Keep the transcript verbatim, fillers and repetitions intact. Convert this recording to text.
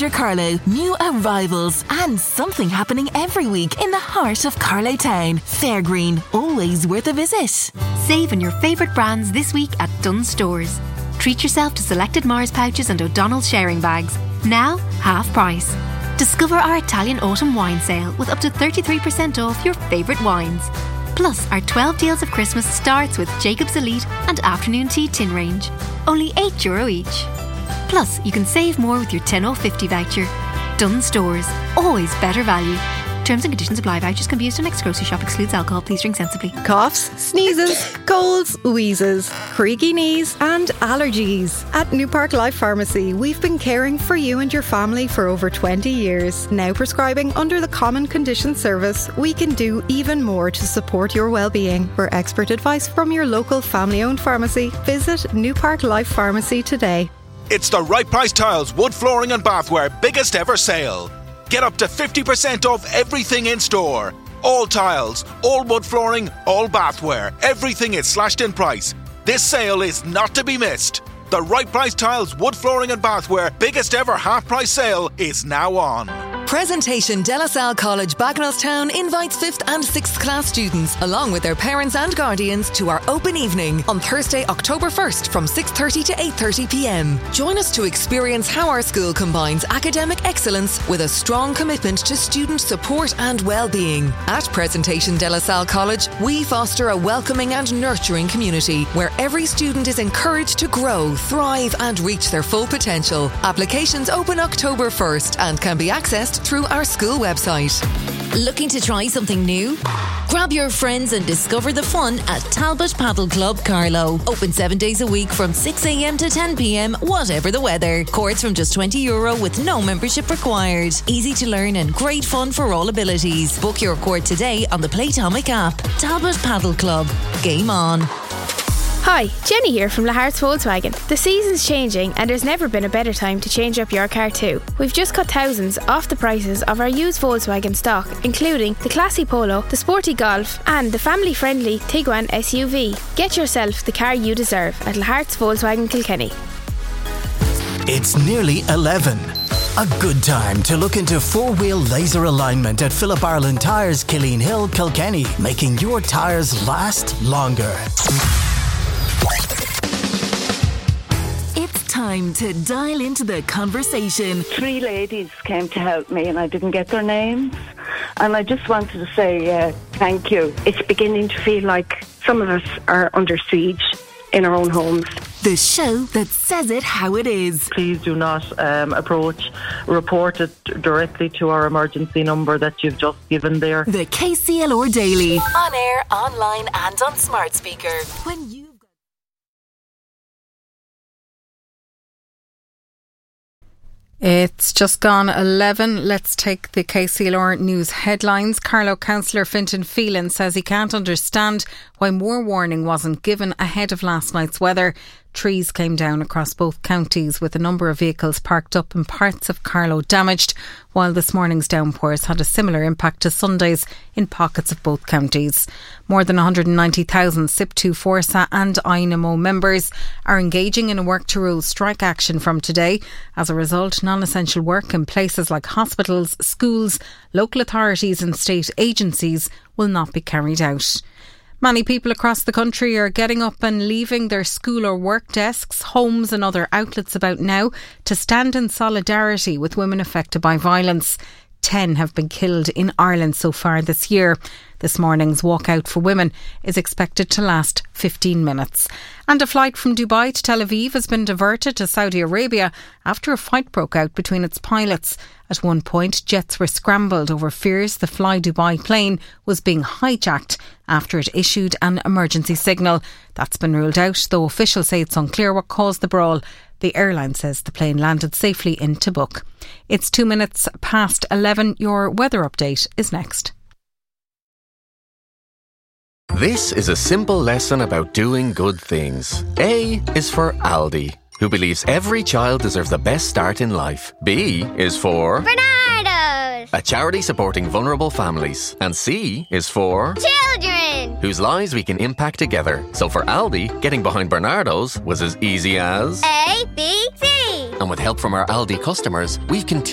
Centre Carlow, new arrivals and something happening every week in the heart of Carlow Town. Fairgreen, always worth a visit. Save on your favourite brands this week at Dunnes Stores. Treat yourself to selected Mars pouches and O'Donnell's sharing bags. Now, half price. Discover our Italian autumn wine sale with up to thirty-three percent off your favourite wines. Plus, our twelve Deals of Christmas starts with Jacob's Elite and Afternoon Tea Tin Range. Only eight euro each. Plus, you can save more with your ten oh fifty voucher. Dunnes Stores. Always better value. Terms and conditions apply. Vouchers can be used in next grocery shop. Excludes alcohol. Please drink sensibly. Coughs, sneezes, colds, wheezes, creaky knees and allergies. At New Park Life Pharmacy, we've been caring for you and your family for over twenty years. Now prescribing under the Common Conditions Service, we can do even more to support your well-being. For expert advice from your local family-owned pharmacy, visit New Park Life Pharmacy today. It's the Right Price Tiles, wood flooring and bathware biggest ever sale. Get up to fifty percent off everything in store. All tiles, all wood flooring, all bathware. Everything is slashed in price. This sale is not to be missed. The Right Price Tiles, wood flooring and bathware biggest ever half price sale is now on. Presentation De La Salle College, Bagenalstown invites fifth and sixth class students, along with their parents and guardians, to our open evening on Thursday, October first from six thirty to eight thirty p m. Join us to experience how our school combines academic excellence with a strong commitment to student support and well-being. At Presentation De La Salle College, we foster a welcoming and nurturing community where every student is encouraged to grow, thrive and reach their full potential. Applications open October first and can be accessed through our school website. Looking to try something new? Grab your friends and discover the fun at Talbot Paddle Club Carlow. Open seven days a week from six a m to ten p m, whatever the weather. Courts from just twenty euro with no membership required. Easy to learn and great fun for all abilities. Book your court today on the Playtomic app. Talbot Paddle Club. Game on. Hi, Jenny here from Lahart's Volkswagen. The season's changing and there's never been a better time to change up your car too. We've just cut thousands off the prices of our used Volkswagen stock, including the classy Polo, the sporty Golf and the family-friendly Tiguan S U V. Get yourself the car you deserve at Lahart's Volkswagen Kilkenny. It's nearly eleven. A good time to look into four-wheel laser alignment at Philip Ireland Tyres, Killeen Hill, Kilkenny, making your tyres last longer. It's time to dial into the conversation. Three ladies came to help me and I didn't get their names. And I just wanted to say uh, thank you. It's beginning to feel like some of us are under siege in our own homes. The show that says it how it is. Please do not um, approach, report it directly to our emergency number that you've just given there. The K C L R Daily. On air, online and on smart speaker. When you It's just gone eleven. Let's take the K C L R news headlines. Carlow councillor Fintan Phelan says he can't understand why more warning wasn't given ahead of last night's weather. Trees came down across both counties, with a number of vehicles parked up and parts of Carlow damaged, while this morning's downpours had a similar impact to Sunday's in pockets of both counties. More than one hundred ninety thousand S I P two Forsa and I N M O members are engaging in a work to rule strike action from today. As a result, non-essential work in places like hospitals, schools, local authorities and state agencies will not be carried out. Many people across the country are getting up and leaving their school or work desks, homes and other outlets about now to stand in solidarity with women affected by violence. Ten have been killed in Ireland so far this year. This morning's walkout for women is expected to last fifteen minutes. And a flight from Dubai to Tel Aviv has been diverted to Saudi Arabia after a fight broke out between its pilots. At one point, jets were scrambled over fears the Fly Dubai plane was being hijacked after it issued an emergency signal. That's been ruled out, though officials say it's unclear what caused the brawl. The airline says the plane landed safely in Tabuk. It's two minutes past eleven. Your weather update is next. This is a simple lesson about doing good things. A is for Aldi, who believes every child deserves the best start in life. B is for Bernardo's, a charity supporting vulnerable families. And C is for children, whose lives we can impact together. So for Aldi, getting behind Bernardo's was as easy as A, B, C. And with help from our Aldi customers, we've continued